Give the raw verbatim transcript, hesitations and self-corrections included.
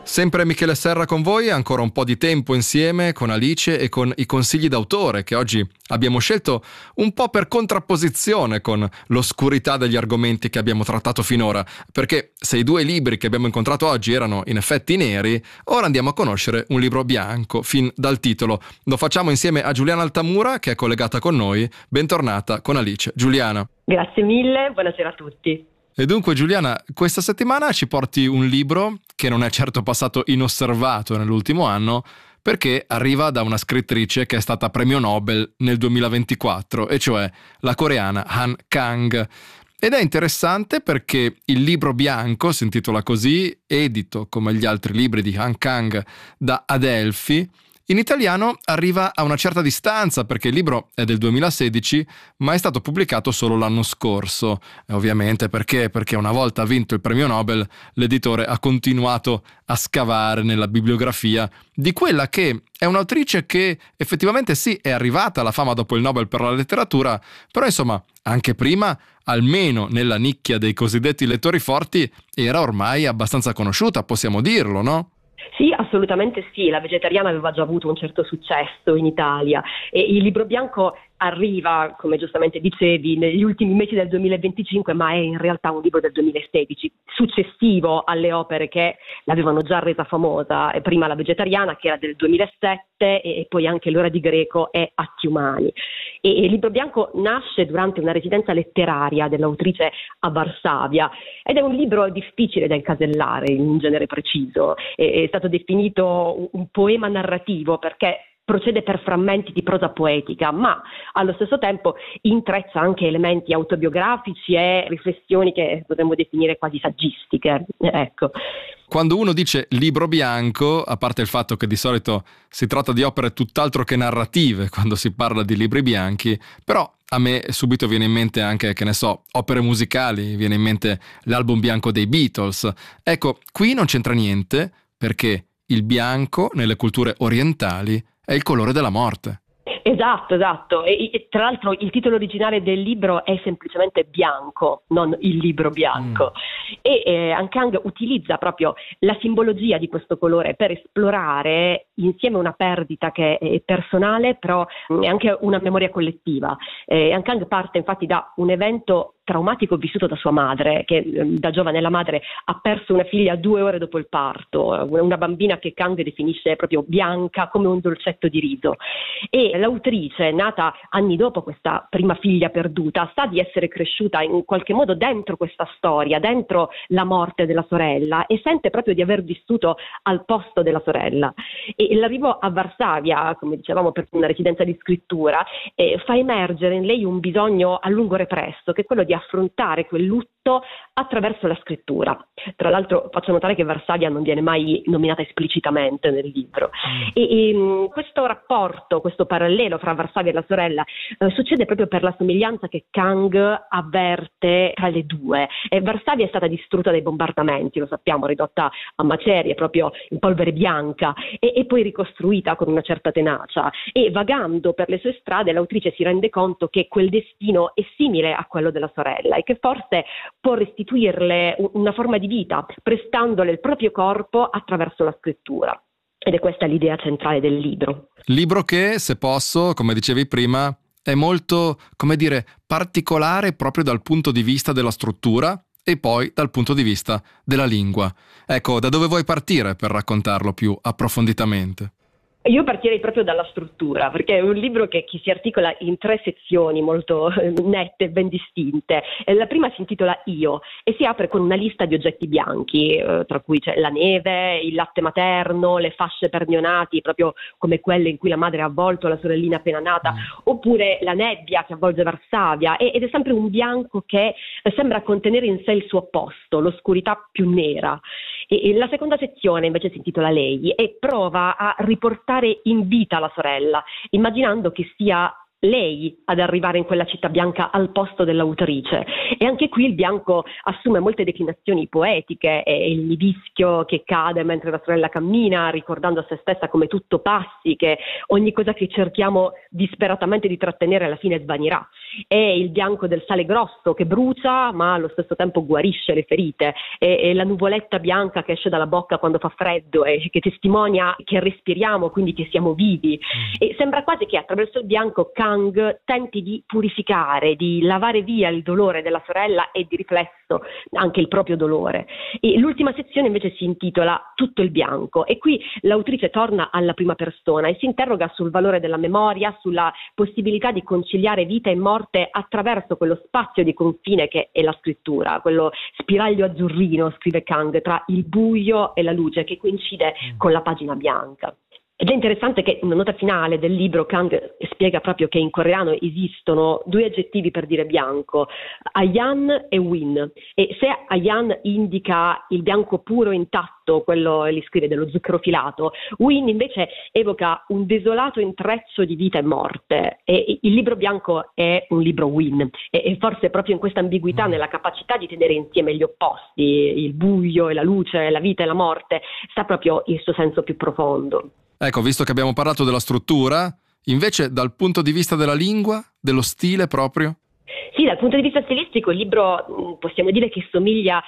Sempre Michele Serra con voi, ancora un po' di tempo insieme con Alice e con i consigli d'autore che oggi abbiamo scelto un po' per contrapposizione con l'oscurità degli argomenti che abbiamo trattato finora, perché se i due libri che abbiamo incontrato oggi erano in effetti neri, ora andiamo a conoscere un libro bianco, fin dal titolo. Lo facciamo insieme a Giuliana Altamura che è collegata con noi. Bentornata con Alice. Giuliana. Grazie mille, buonasera a tutti. E dunque Giuliana, questa settimana ci porti un libro che non è certo passato inosservato nell'ultimo anno, perché arriva da una scrittrice che è stata premio Nobel nel duemilaventiquattro, e cioè la coreana Han Kang. Ed è interessante perché il libro bianco, si intitola così, edito come gli altri libri di Han Kang da Adelphi, in italiano arriva a una certa distanza perché il libro è del duemilasedici, ma è stato pubblicato solo l'anno scorso. E ovviamente perché? Perché una volta vinto il premio Nobel, l'editore ha continuato a scavare nella bibliografia di quella che è un'autrice che effettivamente sì, è arrivata alla fama dopo il Nobel per la letteratura, però insomma, anche prima, almeno nella nicchia dei cosiddetti lettori forti, era ormai abbastanza conosciuta, possiamo dirlo, no? Sì, assolutamente sì, La vegetariana aveva già avuto un certo successo in Italia e il libro bianco arriva, come giustamente dicevi, negli ultimi mesi del duemilaventicinque, ma è in realtà un libro del duemilasedici, successivo alle opere che l'avevano già resa famosa, prima La vegetariana che era del duemilasette e poi anche L'ora di Greco e Atti umani. E il libro bianco nasce durante una residenza letteraria dell'autrice a Varsavia ed è un libro difficile da incasellare in un genere preciso. È stato definito un poema narrativo perché procede per frammenti di prosa poetica, ma allo stesso tempo intreccia anche elementi autobiografici e riflessioni che potremmo definire quasi saggistiche. Ecco. Quando uno dice libro bianco, a parte il fatto che di solito si tratta di opere tutt'altro che narrative quando si parla di libri bianchi, però a me subito viene in mente anche, che ne so, opere musicali, viene in mente l'album bianco dei Beatles. Ecco, qui non c'entra niente perché il bianco nelle culture orientali è il colore della morte. Esatto, esatto. E, e tra l'altro il titolo originale del libro è semplicemente Bianco, non il libro bianco. Mm. E eh, Han Kang utilizza proprio la simbologia di questo colore per esplorare insieme una perdita che è personale, però è anche una memoria collettiva. Eh, Han Kang parte infatti da un evento traumatico vissuto da sua madre, che da giovane la madre ha perso una figlia due ore dopo il parto, una bambina che Kang definisce proprio bianca come un dolcetto di riso. E l'autrice, nata anni dopo questa prima figlia perduta, sa di essere cresciuta in qualche modo dentro questa storia, dentro la morte della sorella, e sente proprio di aver vissuto al posto della sorella. E l'arrivo a Varsavia, come dicevamo, per una residenza di scrittura, eh, fa emergere in lei un bisogno a lungo represso, che è quello di affrontare quel lutto attraverso la scrittura. Tra l'altro faccio notare che Varsavia non viene mai nominata esplicitamente nel libro. Mm. E, e questo rapporto, questo parallelo fra Varsavia e la sorella eh, succede proprio per la somiglianza che Kang avverte tra le due. E Varsavia è stata distrutta dai bombardamenti, lo sappiamo, ridotta a macerie, proprio in polvere bianca, e, e poi ricostruita con una certa tenacia. E vagando per le sue strade l'autrice si rende conto che quel destino è simile a quello della sorella e che forse può restituirle una forma di vita, prestandole il proprio corpo attraverso la scrittura. Ed è questa l'idea centrale del libro. Libro che, se posso, come dicevi prima, è molto, come dire, particolare proprio dal punto di vista della struttura e poi dal punto di vista della lingua. Ecco, da dove vuoi partire per raccontarlo più approfonditamente? Io partirei proprio dalla struttura, perché è un libro che, che si articola in tre sezioni molto nette e ben distinte. La prima si intitola Io e si apre con una lista di oggetti bianchi, eh, tra cui c'è la neve, il latte materno, le fasce per neonati, proprio come quelle in cui la madre ha avvolto la sorellina appena nata, mm. oppure la nebbia che avvolge Varsavia, e, ed è sempre un bianco che sembra contenere in sé il suo opposto, l'oscurità più nera. E, e la seconda sezione invece si intitola Lei e prova a riportare in vita la sorella, immaginando che sia lei ad arrivare in quella città bianca al posto dell'autrice, e anche qui il bianco assume molte declinazioni poetiche, è il nibischio che cade mentre la sorella cammina, ricordando a se stessa come tutto passi, che ogni cosa che cerchiamo disperatamente di trattenere alla fine svanirà, è il bianco del sale grosso che brucia ma allo stesso tempo guarisce le ferite, è, è la nuvoletta bianca che esce dalla bocca quando fa freddo e che testimonia che respiriamo, quindi che siamo vivi, e sembra quasi che attraverso il bianco Kang tenti di purificare, di lavare via il dolore della sorella e di riflesso anche il proprio dolore. E l'ultima sezione invece si intitola Tutto il bianco, e qui l'autrice torna alla prima persona e si interroga sul valore della memoria, sulla possibilità di conciliare vita e morte attraverso quello spazio di confine che è la scrittura, quello spiraglio azzurrino, scrive Kang, tra il buio e la luce che coincide con la pagina bianca. Ed è interessante che una nota finale del libro Kang spiega proprio che in coreano esistono due aggettivi per dire bianco, ayan e win, e se ayan indica il bianco puro intatto, quello li scrive dello zucchero filato, win invece evoca un desolato intreccio di vita e morte, e il libro bianco è un libro win, e forse proprio in questa ambiguità, nella capacità di tenere insieme gli opposti, il buio e la luce, la vita e la morte, sta proprio il suo senso più profondo. Ecco, visto che abbiamo parlato della struttura, invece dal punto di vista della lingua, dello stile proprio? Sì, dal punto di vista stilistico il libro possiamo dire che somiglia